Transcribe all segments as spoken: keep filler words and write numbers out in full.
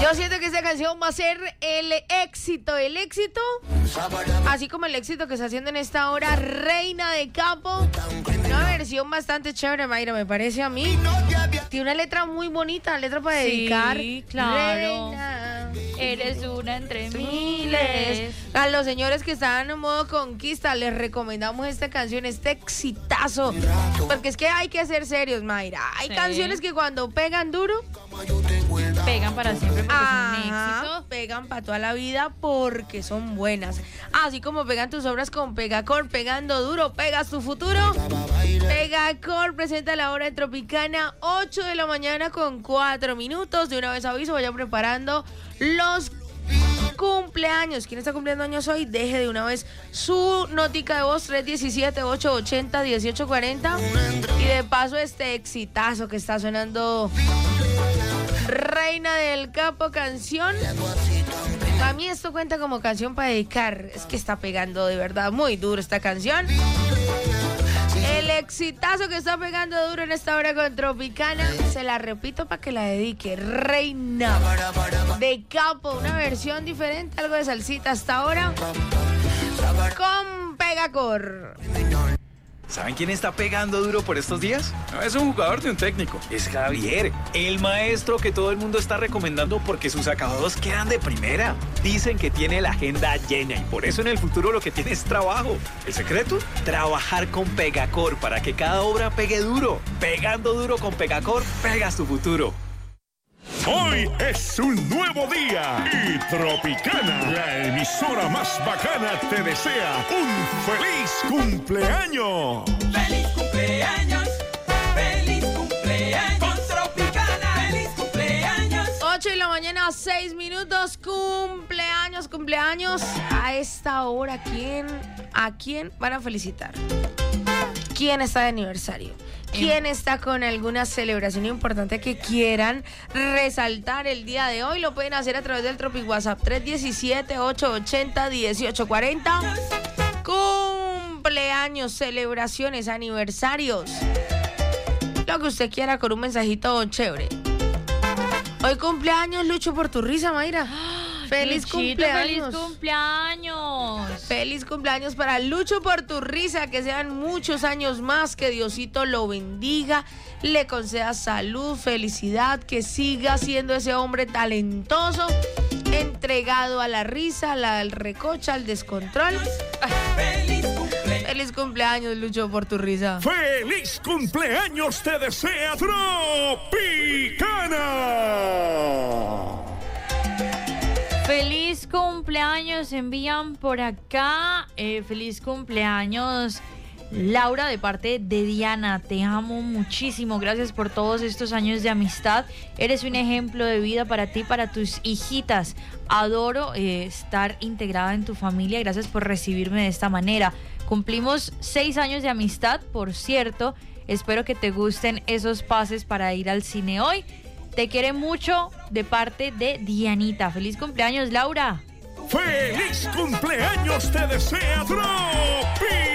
Yo siento que esta canción va a ser el éxito, el éxito, así como el éxito que está haciendo en esta hora Reina de Campo. Una versión bastante chévere, Mayra, me parece a mí. Tiene una letra muy bonita, letra para Sí, dedicar. claro. Reina, eres una entre miles. A los señores que están en modo conquista, les recomendamos esta canción, este exitazo. Porque es que hay que ser serios, Mayra. Hay Sí. canciones que cuando pegan duro, Pegan para siempre porque Ajá, son un éxito. pegan para toda la vida porque son buenas. Así como pegan tus obras con Pegacor, pegando duro, pegas tu futuro. Pegacor presenta la hora de Tropicana, ocho de la mañana con cuatro minutos. De una vez aviso, vaya preparando los cumpleaños. ¿Quién está cumpliendo años hoy? Deje de una vez su notica de voz, tres uno siete, ocho ocho cero, uno ocho cuatro cero. Y de paso este exitazo que está sonando, Reina del Campo, canción. Para mí esto cuenta como canción para dedicar. Es que está pegando de verdad muy duro esta canción. El exitazo que está pegando duro en esta hora con Tropicana. Se la repito para que la dedique. Reina de Campo, una versión diferente, algo de salsita hasta ahora, con Pegacor. ¿Saben quién está pegando duro por estos días? No es un jugador de un técnico, es Javier, el maestro que todo el mundo está recomendando porque sus acabados quedan de primera. Dicen que tiene la agenda llena y por eso en el futuro lo que tiene es trabajo. ¿El secreto? Trabajar con Pegacor para que cada obra pegue duro. Pegando duro con Pegacor, pegas tu futuro. Hoy es un nuevo día y Tropicana, la emisora más bacana, te desea un feliz cumpleaños. ¡Feliz cumpleaños! ¡Feliz cumpleaños! Con Tropicana, ¡feliz cumpleaños! ocho de la mañana, seis minutos, cumpleaños, cumpleaños. A esta hora, ¿quién, ¿a quién van a felicitar? ¿Quién está de aniversario? ¿Quién está con alguna celebración importante que quieran resaltar el día de hoy? Lo pueden hacer a través del Tropic WhatsApp tres uno siete, ocho ocho cero, uno ocho cuatro cero. Cumpleaños, celebraciones, aniversarios, lo que usted quiera con un mensajito chévere. Hoy cumpleaños Lucho por tu risa, Mayra. Feliz Luchito, cumpleaños. ¡Feliz cumpleaños! Feliz cumpleaños para Lucho por tu risa, que sean muchos años más, que Diosito lo bendiga, le conceda salud, felicidad, que siga siendo ese hombre talentoso, entregado a la risa, al recocha, al descontrol. ¡Feliz cumpleaños! Feliz cumpleaños, Lucho, por tu risa. ¡Feliz cumpleaños te desea Tropicana! Feliz cumpleaños, envían por acá. Eh, feliz cumpleaños, Laura, de parte de Diana. Te amo muchísimo. Gracias por todos estos años de amistad. Eres un ejemplo de vida para ti y para tus hijitas. Adoro eh, estar integrada en tu familia. Gracias por recibirme de esta manera. Cumplimos seis años de amistad, por cierto. Espero que te gusten esos pases para ir al cine hoy. Te quiere mucho, de parte de Dianita. Feliz cumpleaños, Laura. ¡Feliz cumpleaños te desea Tropicana!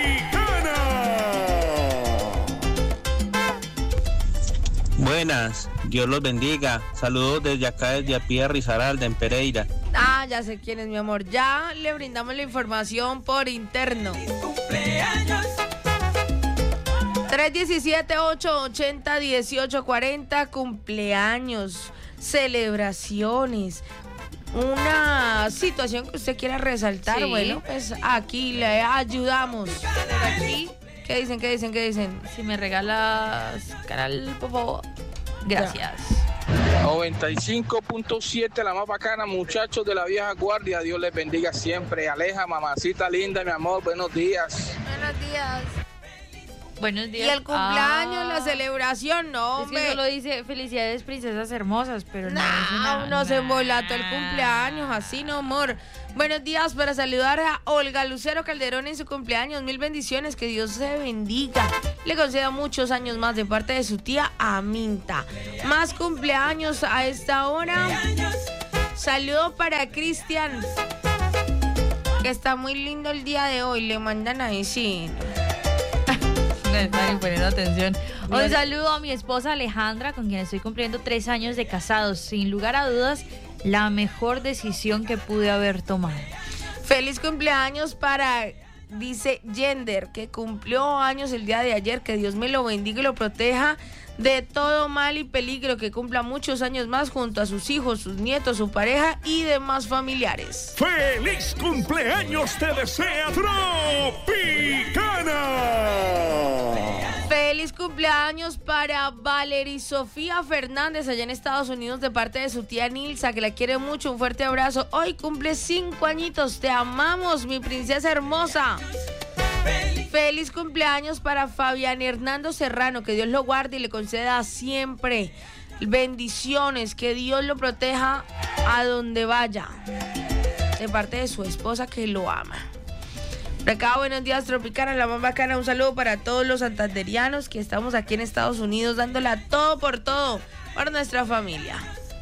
Buenas, Dios los bendiga. Saludos desde acá, desde Apía Risaralda, en Pereira. Ah, ya sé quién es, mi amor. Ya le brindamos la información por interno. ¡Cumpleaños! tres uno siete, ocho ocho cero, uno ocho cuatro cero, cumpleaños, celebraciones, una situación que usted quiera resaltar. Sí. Bueno, pues aquí le ayudamos. Por aquí, ¿qué dicen? ¿Qué dicen? ¿Qué dicen? Si me regalas canal, por favor. Gracias. noventa y cinco punto siete, la más bacana, muchachos de la vieja guardia. Dios les bendiga siempre. Aleja, mamacita linda, mi amor, buenos días. Buenos días. Buenos días. Y el cumpleaños, Ah. la celebración, no, Es que hombre. solo dice felicidades, princesas hermosas, pero no, Nah, es una... uno se embolató el Nah. cumpleaños, así no, amor. Buenos días para saludar a Olga Lucero Calderón en su cumpleaños. Mil bendiciones, que Dios se bendiga. Le conceda muchos años más de parte de su tía Aminta. Más cumpleaños a esta hora. Saludo para Cristian, que está muy lindo el día de hoy. Le mandan a decir. No están poniendo atención. Un Bien. saludo a mi esposa Alejandra, con quien estoy cumpliendo tres años de casados. Sin lugar a dudas, la mejor decisión que pude haber tomado. Feliz cumpleaños para, dice Yender, que cumplió años el día de ayer. Que Dios me lo bendiga y lo proteja de todo mal y peligro. Que cumpla muchos años más junto a sus hijos, sus nietos, su pareja y demás familiares. ¡Feliz cumpleaños te desea Tropicana! Feliz cumpleaños para Valery Sofía Fernández allá en Estados Unidos de parte de su tía Nilsa, que la quiere mucho. Un fuerte abrazo. Hoy cumple cinco añitos. Te amamos, mi princesa hermosa. Feliz cumpleaños para Fabián Hernando Serrano. Que Dios lo guarde y le conceda siempre bendiciones. Que Dios lo proteja a donde vaya. De parte de su esposa, que lo ama. Por acá, buenos días, Tropicana, la más bacana. Un saludo para todos los santanderianos que estamos aquí en Estados Unidos dándola todo por todo por nuestra familia.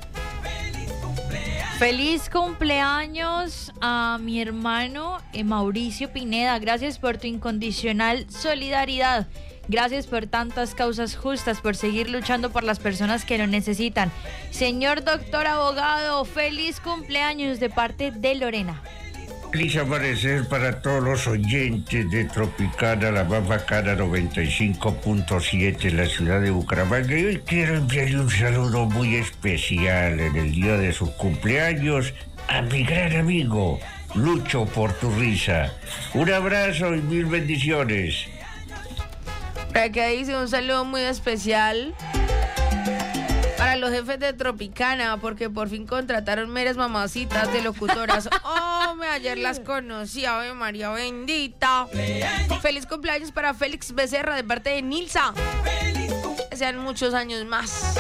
Feliz cumpleaños a mi hermano eh, Mauricio Pineda. Gracias por tu incondicional solidaridad. Gracias por tantas causas justas, por seguir luchando por las personas que lo necesitan. Señor doctor abogado, feliz cumpleaños de parte de Lorena. Feliz amanecer para todos los oyentes de Tropicana, la más bacana noventa y cinco punto siete en la ciudad de Bucaramanga. Y hoy quiero enviarle un saludo muy especial en el día de su cumpleaños a mi gran amigo Lucho Porturriza. Un abrazo y mil bendiciones. Por acá dice un saludo muy especial para los jefes de Tropicana, porque por fin contrataron meras mamacitas de locutoras. Oh, me ayer las conocí, Ave María bendita. Feliz cumpleaños para Félix Becerra de parte de Nilsa. Que sean muchos años más.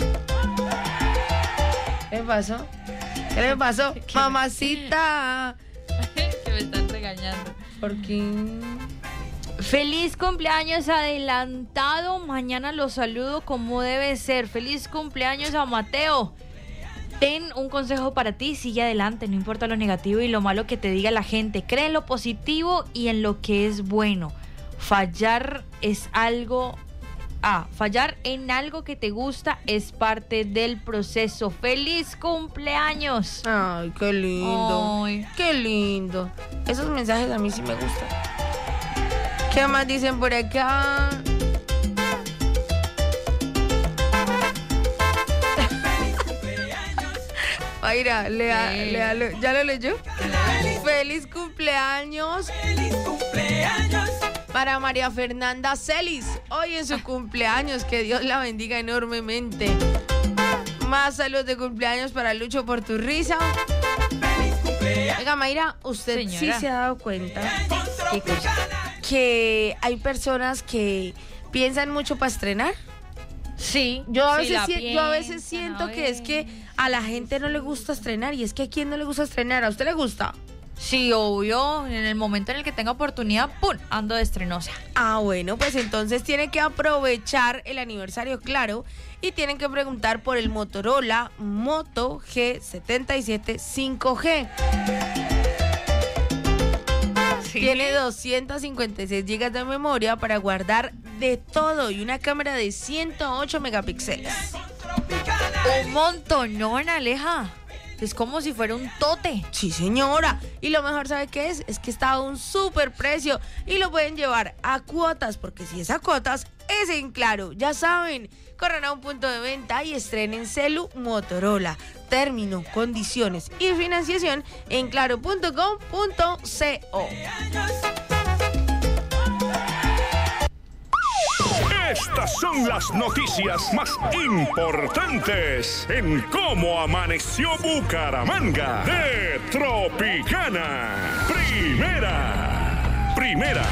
¿Qué le pasó? ¿Qué le pasó? Mamacita. Que me están regañando. ¿Por qué? Feliz cumpleaños adelantado. Mañana los saludo como debe ser. Feliz cumpleaños a Mateo. Ten un consejo para ti, sigue adelante, no importa lo negativo y lo malo que te diga la gente. Cree en lo positivo y en lo que es bueno. Fallar es algo... Ah, fallar en algo que te gusta es parte del proceso. ¡Feliz cumpleaños! Ay, qué lindo. Ay. Qué lindo. Esos mensajes a mí sí me gustan. ¿Qué más dicen por acá? Mayra, lea, Sí. léalo. ¿Ya lo leyó? Feliz cumpleaños. Feliz cumpleaños. Para María Fernanda Celis, hoy en su cumpleaños, que Dios la bendiga enormemente. Más saludos de cumpleaños para Lucho Porturriza. Oiga, Mayra, usted Señora. sí se ha dado cuenta ¿Qué cosa? que hay personas que piensan mucho para estrenar. Sí, Yo a sí veces, la si- yo a veces piensan, siento a que es que a la gente no le gusta estrenar, y es que a quién no le gusta estrenar. ¿A usted le gusta? Sí, obvio, en el momento en el que tenga oportunidad, ¡pum!, ando de estrenosa. Ah, bueno, pues entonces tiene que aprovechar el aniversario, claro, y tienen que preguntar por el Motorola Moto G setenta y siete cinco G. ¿Sí? Tiene doscientos cincuenta y seis gigas de memoria para guardar de todo y una cámara de ciento ocho megapíxeles. Un montonón, Aleja. Es como si fuera un tote. Sí, señora. Y lo mejor, ¿sabe qué es? Es que está a un súper precio y lo pueden llevar a cuotas, porque si es a cuotas, es en Claro. Ya saben, corran a un punto de venta y estrenen celu Motorola. Término, condiciones y financiación en claro punto com punto co. Estas son las noticias más importantes en Cómo Amaneció Bucaramanga de Tropicana. Primera, primera.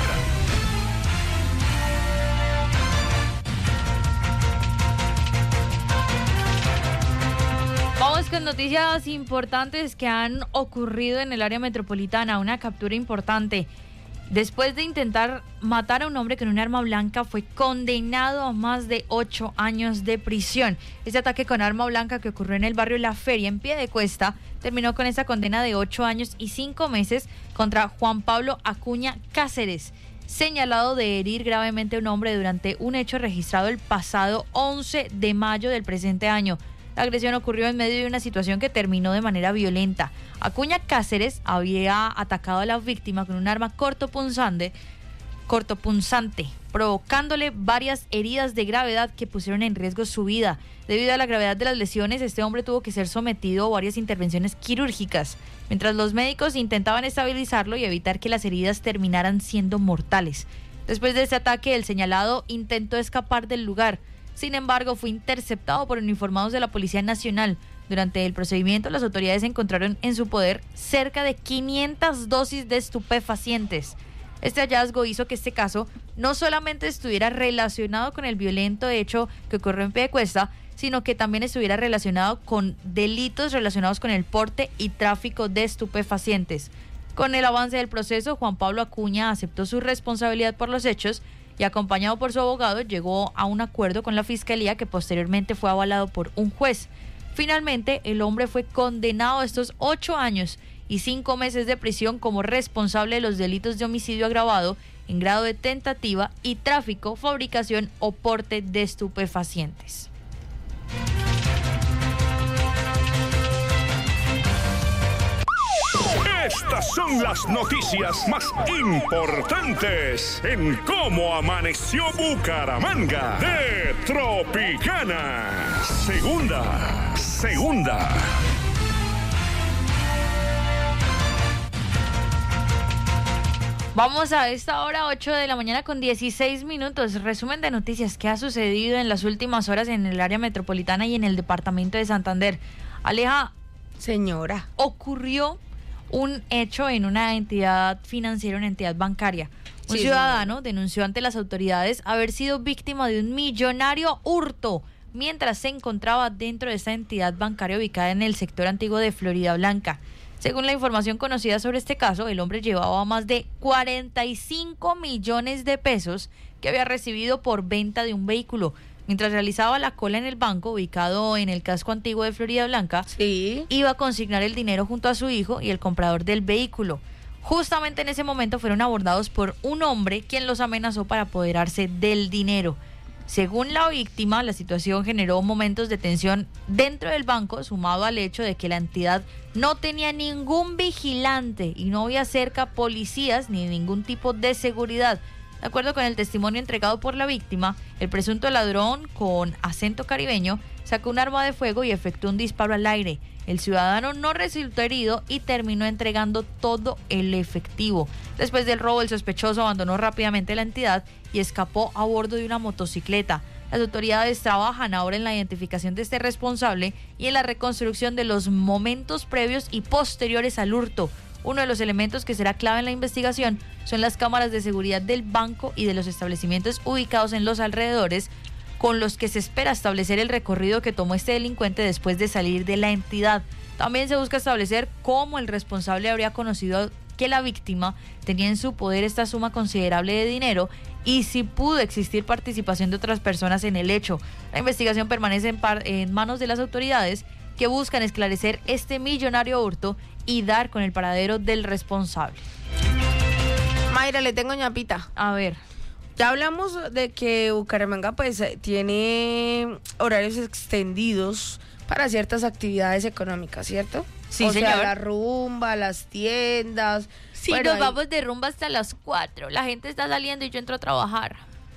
Vamos con noticias importantes que han ocurrido en el área metropolitana. Una captura importante. Después de intentar matar a un hombre con un arma blanca, fue condenado a más de ocho años de prisión. Este ataque con arma blanca que ocurrió en el barrio La Feria, en Piedecuesta, terminó con esa condena de ocho años y cinco meses contra Juan Pablo Acuña Cáceres, señalado de herir gravemente a un hombre durante un hecho registrado el pasado once de mayo del presente año. La agresión ocurrió en medio de una situación que terminó de manera violenta. Acuña Cáceres había atacado a la víctima con un arma cortopunzante, cortopunzante, provocándole varias heridas de gravedad que pusieron en riesgo su vida. Debido a la gravedad de las lesiones, este hombre tuvo que ser sometido a varias intervenciones quirúrgicas, mientras los médicos intentaban estabilizarlo y evitar que las heridas terminaran siendo mortales. Después de este ataque, el señalado intentó escapar del lugar. Sin embargo, fue interceptado por uniformados de la Policía Nacional. Durante el procedimiento, las autoridades encontraron en su poder cerca de quinientas dosis de estupefacientes. Este hallazgo hizo que este caso no solamente estuviera relacionado con el violento hecho que ocurrió en Piedecuesta, sino que también estuviera relacionado con delitos relacionados con el porte y tráfico de estupefacientes. Con el avance del proceso, Juan Pablo Acuña aceptó su responsabilidad por los hechos y, acompañado por su abogado, llegó a un acuerdo con la Fiscalía que posteriormente fue avalado por un juez. Finalmente, el hombre fue condenado a estos ocho años y cinco meses de prisión como responsable de los delitos de homicidio agravado en grado de tentativa y tráfico, fabricación o porte de estupefacientes. Estas son las noticias más importantes en Cómo Amaneció Bucaramanga de Tropicana. Segunda, segunda. Vamos a esta hora, ocho de la mañana con dieciséis minutos. Resumen de noticias que ha sucedido en las últimas horas en el área metropolitana y en el departamento de Santander. Aleja, señora, ocurrió un hecho en una entidad financiera, una entidad bancaria. Un sí, ciudadano sí. denunció ante las autoridades haber sido víctima de un millonario hurto mientras se encontraba dentro de esta entidad bancaria ubicada en el sector antiguo de Florida Blanca. Según la información conocida sobre este caso, el hombre llevaba más de cuarenta y cinco millones de pesos que había recibido por venta de un vehículo. Mientras realizaba la cola en el banco ubicado en el casco antiguo de Florida Blanca, sí. iba a consignar el dinero junto a su hijo y el comprador del vehículo. Justamente en ese momento fueron abordados por un hombre quien los amenazó para apoderarse del dinero. Según la víctima, la situación generó momentos de tensión dentro del banco, sumado al hecho de que la entidad no tenía ningún vigilante y no había cerca policías ni ningún tipo de seguridad. De acuerdo con el testimonio entregado por la víctima, el presunto ladrón, con acento caribeño, sacó un arma de fuego y efectuó un disparo al aire. El ciudadano no resultó herido y terminó entregando todo el efectivo. Después del robo, el sospechoso abandonó rápidamente la entidad y escapó a bordo de una motocicleta. Las autoridades trabajan ahora en la identificación de este responsable y en la reconstrucción de los momentos previos y posteriores al hurto. Uno de los elementos que será clave en la investigación son las cámaras de seguridad del banco y de los establecimientos ubicados en los alrededores, con los que se espera establecer el recorrido que tomó este delincuente después de salir de la entidad. También se busca establecer cómo el responsable habría conocido que la víctima tenía en su poder esta suma considerable de dinero y si pudo existir participación de otras personas en el hecho. La investigación permanece en, par- en manos de las autoridades, que buscan esclarecer este millonario hurto y dar con el paradero del responsable. Mayra, le tengo ñapita. A ver. Ya hablamos de que Bucaramanga pues tiene horarios extendidos para ciertas actividades económicas, ¿cierto? Sí, o señor. sea, la rumba, las tiendas. Sí, bueno, nos ahí- vamos de rumba hasta las cuatro. La gente está saliendo y yo entro a trabajar.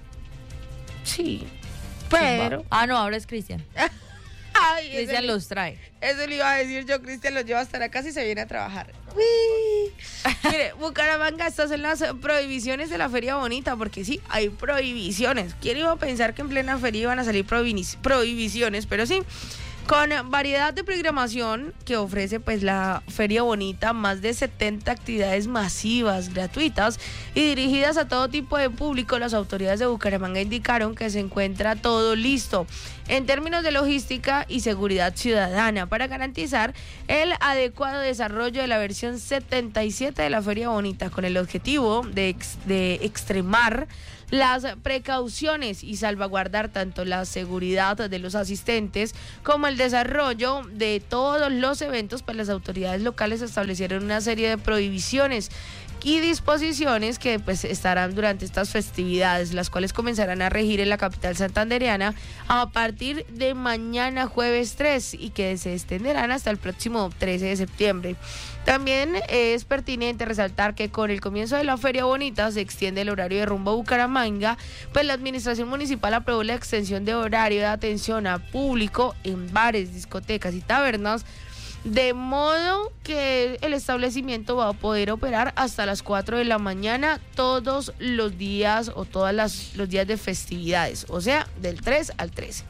Sí, pero... Ah, no, ahora es Cristian. Ay, ese Cristian le- los trae. Eso le iba a decir yo, Cristian los lleva hasta la casa y se viene a trabajar. Uy. Mire, Bucaramanga, estas son las prohibiciones de la Feria Bonita, porque sí, hay prohibiciones. ¿Quién iba a pensar que en plena feria iban a salir prohibi- prohibiciones? Pero sí, con variedad de programación que ofrece pues la Feria Bonita, más de setenta actividades masivas, gratuitas y dirigidas a todo tipo de público, las autoridades de Bucaramanga indicaron que se encuentra todo listo en términos de logística y seguridad ciudadana para garantizar el adecuado desarrollo de la versión setenta y siete de la Feria Bonita, con el objetivo de, ex- de extremar las precauciones y salvaguardar tanto la seguridad de los asistentes como el desarrollo de todos los eventos. Pues las autoridades locales establecieron una serie de prohibiciones y disposiciones que pues estarán durante estas festividades, las cuales comenzarán a regir en la capital santandereana a partir partir de mañana jueves tres y que se extenderán hasta el próximo trece de septiembre. También es pertinente resaltar que con el comienzo de la Feria Bonita se extiende el horario de rumbo a Bucaramanga, pues la administración municipal aprobó la extensión de horario de atención a público en bares, discotecas y tabernas, de modo que el establecimiento va a poder operar hasta las cuatro de la mañana todos los días o todos los días de festividades, o sea, del tres al trece.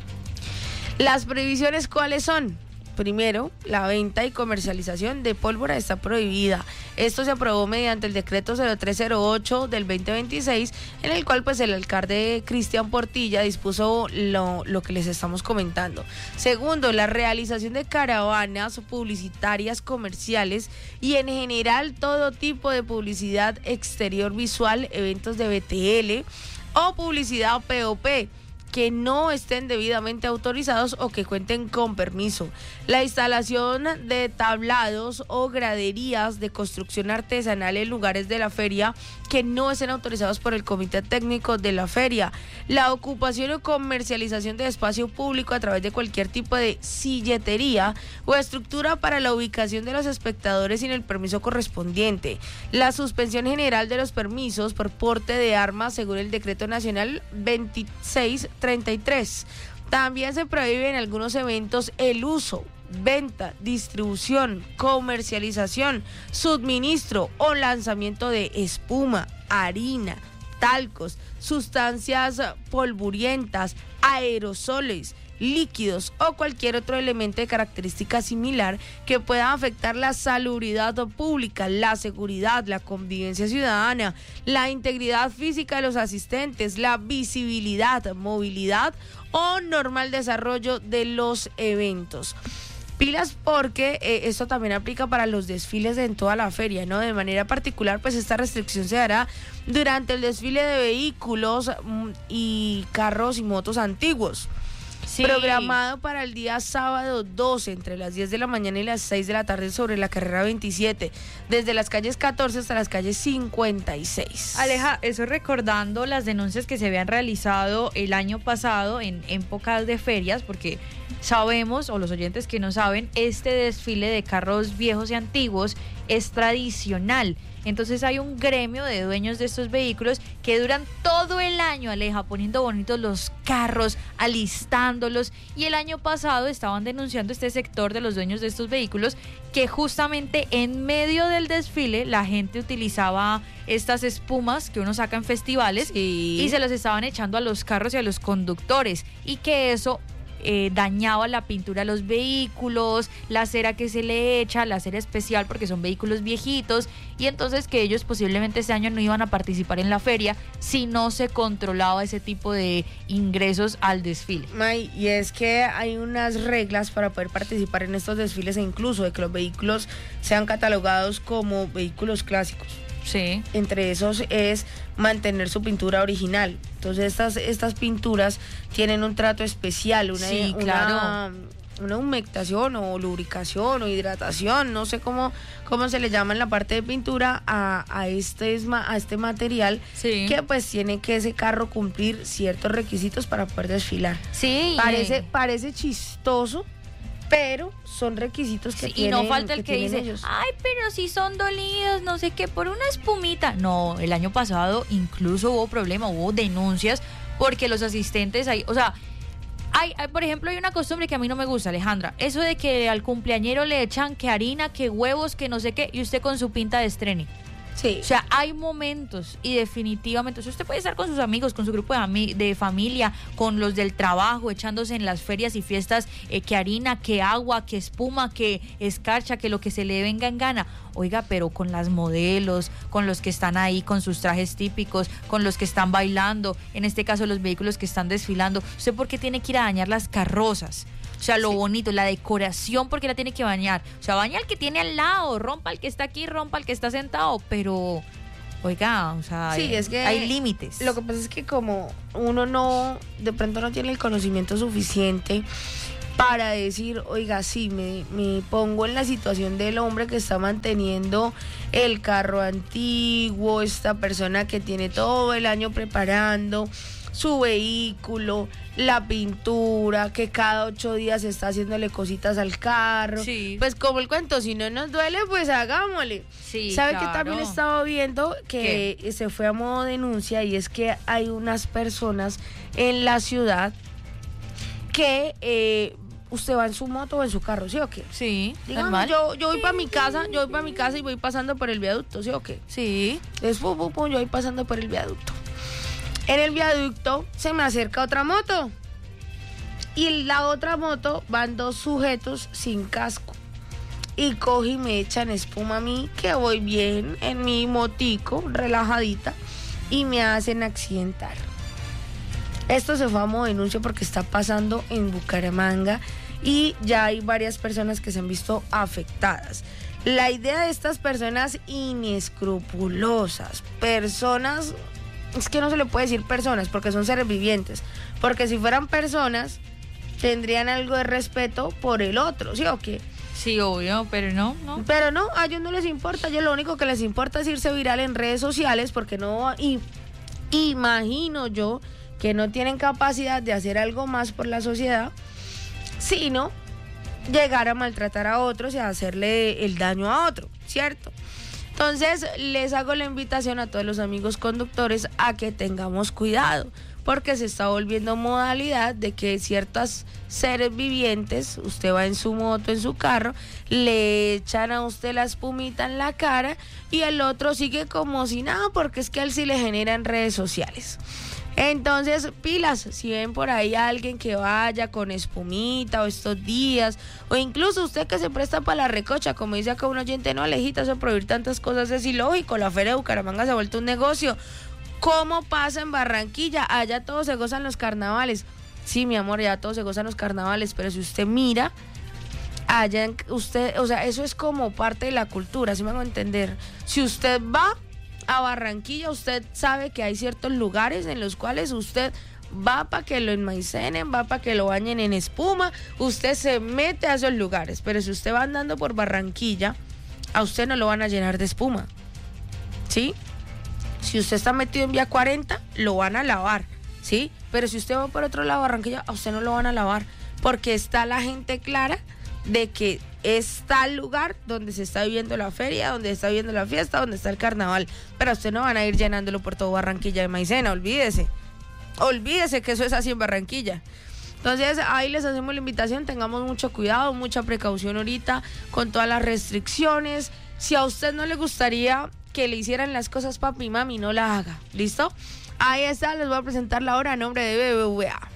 Las previsiones, ¿cuáles son? Primero, la venta y comercialización de pólvora está prohibida. Esto se aprobó mediante el decreto cero tres cero ocho del veinte veintiséis, en el cual pues el alcalde Cristian Portilla dispuso lo, lo que les estamos comentando. Segundo, la realización de caravanas publicitarias comerciales y en general todo tipo de publicidad exterior visual, eventos de B T L o publicidad P O P que no estén debidamente autorizados o que cuenten con permiso. La instalación de tablados o graderías de construcción artesanal en lugares de la feria que no estén autorizados por el comité técnico de la feria. La ocupación o comercialización de espacio público a través de cualquier tipo de silletería o estructura para la ubicación de los espectadores sin el permiso correspondiente. La suspensión general de los permisos por porte de armas según el decreto nacional veintiséis treinta y tres. También se prohíbe en algunos eventos el uso, venta, distribución, comercialización, suministro o lanzamiento de espuma, harina, talcos, sustancias polvorientas, aerosoles, líquidos o cualquier otro elemento de característica similar que pueda afectar la salubridad pública, la seguridad, la convivencia ciudadana, la integridad física de los asistentes, la visibilidad, movilidad o normal desarrollo de los eventos. Pilas porque eh, esto también aplica para los desfiles en toda la feria, ¿no? De manera particular, pues esta restricción se dará durante el desfile de vehículos mm, y carros y motos antiguos. Sí. Programado para el día sábado doce entre las diez de la mañana y las seis de la tarde sobre la carrera veintisiete, desde las calles catorce hasta las calles cincuenta y seis. Aleja, eso recordando las denuncias que se habían realizado el año pasado en épocas de ferias, porque sabemos, o los oyentes que no saben, este desfile de carros viejos y antiguos es tradicional. Entonces hay un gremio de dueños de estos vehículos que duran todo el año, Aleja, poniendo bonitos los carros, alistándolos. Y el año pasado estaban denunciando este sector de los dueños de estos vehículos que justamente en medio del desfile la gente utilizaba estas espumas que uno saca en festivales, sí, y se los estaban echando a los carros y a los conductores, y que eso Eh, dañaba la pintura de los vehículos, la cera que se le echa, la cera especial porque son vehículos viejitos, y entonces que ellos posiblemente este año no iban a participar en la feria si no se controlaba ese tipo de ingresos al desfile. May, y es que hay unas reglas para poder participar en estos desfiles e incluso de que los vehículos sean catalogados como vehículos clásicos. Sí. Entre esos es mantener su pintura original. Entonces estas, estas pinturas tienen un trato especial, una, sí, claro. una, una humectación o lubricación o hidratación, no sé cómo, cómo se le llama en la parte de pintura a, a, este, a este material, sí, que pues tiene que ese carro cumplir ciertos requisitos para poder desfilar. Sí. Parece, parece chistoso, pero son requisitos que sí, tienen. Y no falta el que, que dice, ellos. ay, pero si son dolidos, no sé qué, por una espumita. No, el año pasado incluso hubo problema, hubo denuncias, porque los asistentes ahí, o sea, hay, hay, por ejemplo, hay una costumbre que a mí no me gusta, Alejandra, eso de que al cumpleañero le echan que harina, que huevos, que no sé qué, y usted con su pinta de estreni. Sí. O sea, hay momentos y definitivamente, o sea, usted puede estar con sus amigos, con su grupo de, ami- de familia, con los del trabajo, echándose en las ferias y fiestas eh, que harina, que agua, que espuma, que escarcha, que lo que se le venga en gana. Oiga, pero con las modelos, con los que están ahí con sus trajes típicos, con los que están bailando, en este caso los vehículos que están desfilando, ¿usted por qué tiene que ir a dañar las carrozas? O sea, lo sí. bonito, la decoración, porque la tiene que bañar. O sea, baña al que tiene al lado, rompa al que está aquí, rompa al que está sentado, pero, oiga, o sea, sí, hay, es que hay límites. Lo que pasa es que como uno no, de pronto no tiene el conocimiento suficiente para decir, oiga, sí, me, me pongo en la situación del hombre que está manteniendo el carro antiguo, esta persona que tiene todo el año preparando su vehículo, la pintura, que cada ocho días está haciéndole cositas al carro. Sí. Pues como el cuento, si no nos duele, pues hagámosle. Sí, ¿Sabe claro. que también estaba viendo que ¿Qué? se fue a modo denuncia? Y es que hay unas personas en la ciudad que eh, usted va en su moto o en su carro, ¿sí o qué? Sí, Digamos, normal. yo, yo voy para mi casa, yo voy para mi casa y voy pasando por el viaducto, ¿sí o qué? Sí. Entonces, pum, pum, pum, yo voy pasando por el viaducto. En el viaducto se me acerca otra moto. Y en la otra moto van dos sujetos sin casco. Y coge y me echan espuma a mí, que voy bien en mi motico, relajadita, y me hacen accidentar. Esto se fue a modo denuncia porque está pasando en Bucaramanga y ya hay varias personas que se han visto afectadas. La idea de estas personas inescrupulosas, personas, es que no se le puede decir personas porque son seres vivientes, porque si fueran personas tendrían algo de respeto por el otro, ¿sí o qué? Sí, obvio, pero no, no. Pero no, a ellos no les importa, a ellos lo único que les importa es irse viral en redes sociales porque no, y imagino yo que no tienen capacidad de hacer algo más por la sociedad, sino llegar a maltratar a otros y a hacerle el daño a otro, ¿cierto? Entonces, les hago la invitación a todos los amigos conductores a que tengamos cuidado, porque se está volviendo modalidad de que ciertos seres vivientes, usted va en su moto, en su carro, le echan a usted la espumita en la cara y el otro sigue como si nada, porque es que a él sí le genera en redes sociales. Entonces, pilas, si ven por ahí a alguien que vaya con espumita o estos días, o incluso usted que se presta para la recocha, como dice acá un oyente, no, Alejita, eso de prohibir tantas cosas es ilógico, la feria de Bucaramanga se ha vuelto un negocio. ¿Cómo pasa en Barranquilla? Allá todos se gozan los carnavales. Sí, mi amor, ya todos se gozan los carnavales, pero si usted mira, allá en- usted, o sea, eso es como parte de la cultura, ¿sí me hago entender? Si usted va a Barranquilla, usted sabe que hay ciertos lugares en los cuales usted va para que lo enmaicenen, va para que lo bañen en espuma, usted se mete a esos lugares, pero si usted va andando por Barranquilla, a usted no lo van a llenar de espuma, ¿sí? Si usted está metido en vía cuarenta, lo van a lavar, ¿sí? Pero si usted va por otro lado de Barranquilla, a usted no lo van a lavar, porque está la gente clara de que es tal lugar donde se está viviendo la feria, donde se está viviendo la fiesta, donde está el carnaval, pero a usted no van a ir llenándolo por todo Barranquilla de maicena, olvídese, olvídese que eso es así en Barranquilla. Entonces ahí les hacemos la invitación, tengamos mucho cuidado, mucha precaución ahorita con todas las restricciones. Si a usted no le gustaría que le hicieran las cosas papi y mami, no la haga, ¿listo? Ahí está, les voy a presentar la hora a nombre de B B V A.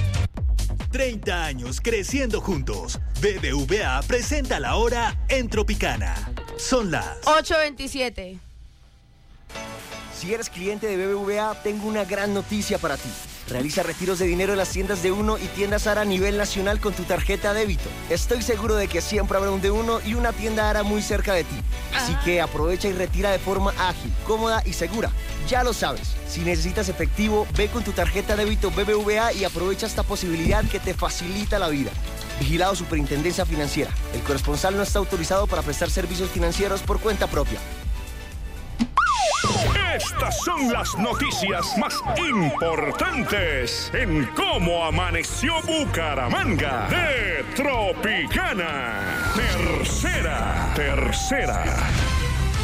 treinta años creciendo juntos. B B V A presenta la hora en Tropicana. Son las ocho veintisiete. Si eres cliente de B B V A, tengo una gran noticia para ti. Realiza retiros de dinero en las tiendas de Uno y tiendas Ara a nivel nacional con tu tarjeta débito. Estoy seguro de que siempre habrá un de Uno y una tienda Ara muy cerca de ti. Así que aprovecha y retira de forma ágil, cómoda y segura. Ya lo sabes, si necesitas efectivo, ve con tu tarjeta débito B B V A y aprovecha esta posibilidad que te facilita la vida. Vigilado Superintendencia Financiera. El corresponsal no está autorizado para prestar servicios financieros por cuenta propia. Estas son las noticias más importantes en cómo amaneció Bucaramanga de Tropicana. Tercera, tercera.